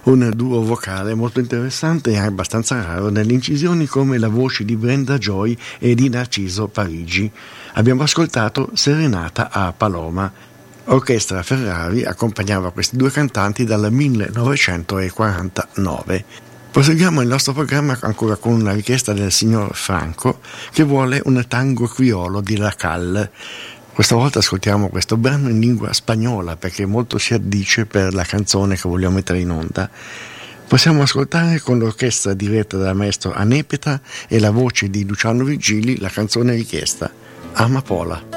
un duo vocale molto interessante e abbastanza raro nelle incisioni, come la voce di Brenda Joy e di Narciso Parigi. Abbiamo ascoltato Serenata a Paloma. Orchestra Ferrari accompagnava questi due cantanti dal 1949. Proseguiamo il nostro programma ancora con una richiesta del signor Franco, che vuole un tango criolo di La Cal. Questa volta ascoltiamo questo brano in lingua spagnola, perché molto si addice per la canzone che vogliamo mettere in onda. Possiamo ascoltare con l'orchestra diretta dal maestro Anepeta e la voce di Luciano Vigili la canzone richiesta, Amapola.